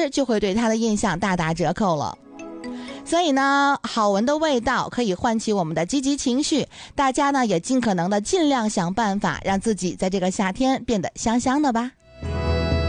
吃就会对它的印象大打折扣了。所以呢，好闻的味道可以唤起我们的积极情绪，大家呢也尽可能的尽量想办法让自己在这个夏天变得香香的吧。